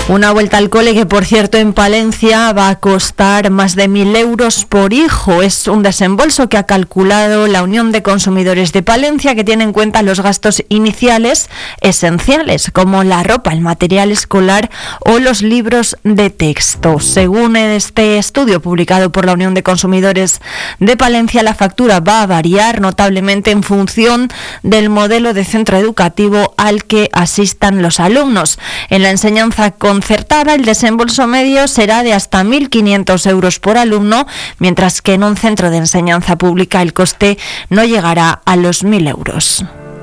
Una vuelta al cole que, por cierto, en Palencia va a costar más de 1.000 euros por hijo. Es un desembolso que ha calculado la Unión de Consumidores de Palencia, que tiene en cuenta los gastos iniciales esenciales, como la ropa, el material escolar o los libros de texto. Según este estudio publicado por la Unión de Consumidores de Palencia, la factura va a variar notablemente en función del modelo de centro educativo al que asistan los alumnos. En la enseñanza concertada, el desembolso medio será de hasta 1.500 euros por alumno, mientras que en un centro de enseñanza pública el coste no llegará a los 1.000 euros.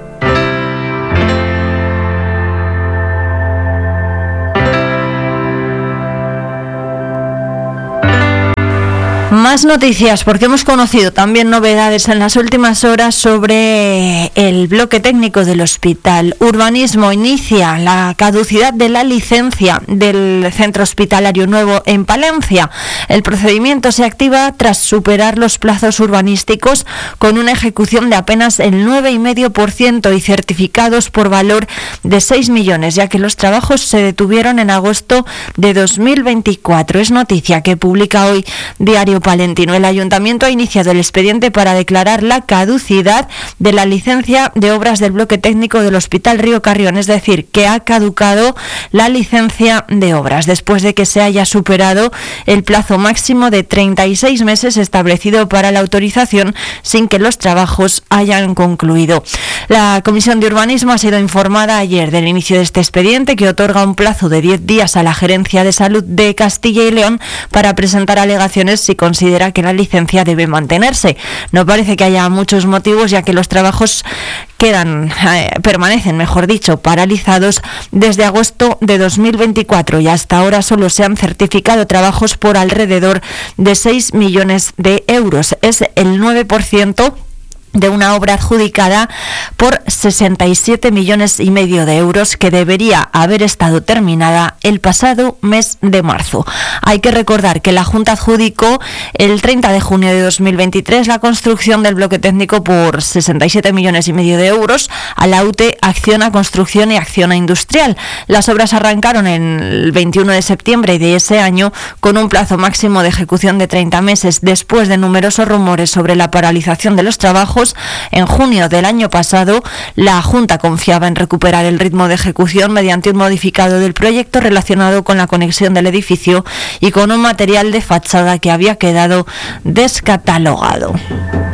Más noticias, porque hemos conocido también novedades en las últimas horas sobre el bloque técnico del hospital. Urbanismo inicia la caducidad de la licencia del centro hospitalario nuevo en Palencia. El procedimiento se activa tras superar los plazos urbanísticos, con una ejecución de apenas el 9,5% y certificados por valor de 6 millones, ya que los trabajos se detuvieron en agosto de 2024. Es noticia que publica hoy Diario Palentino. El Ayuntamiento ha iniciado el expediente para declarar la caducidad de la licencia de obras del bloque técnico del Hospital Río Carrión, es decir, que ha caducado la licencia de obras después de que se haya superado el plazo máximo de 36 meses establecido para la autorización sin que los trabajos hayan concluido. La Comisión de Urbanismo ha sido informada ayer del inicio de este expediente, que otorga un plazo de 10 días a la Gerencia de Salud de Castilla y León para presentar alegaciones si considera que la licencia debe mantenerse. No parece que haya muchos motivos, ya que los trabajos permanecen, paralizados desde agosto de 2024 y hasta ahora solo se han certificado trabajos por alrededor de 6 millones de euros. Es el 9% de una obra adjudicada por 67,5 millones de euros, que debería haber estado terminada el pasado mes de marzo. Hay que recordar que la Junta adjudicó el 30 de junio de 2023 la construcción del bloque técnico por 67,5 millones de euros a la UTE Acciona Construcción y Acciona Industrial. Las obras arrancaron el 21 de septiembre de ese año, con un plazo máximo de ejecución de 30 meses. Después de numerosos rumores sobre la paralización de los trabajos, en junio del año pasado, la Junta confiaba en recuperar el ritmo de ejecución mediante un modificado del proyecto relacionado con la conexión del edificio y con un material de fachada que había quedado descatalogado.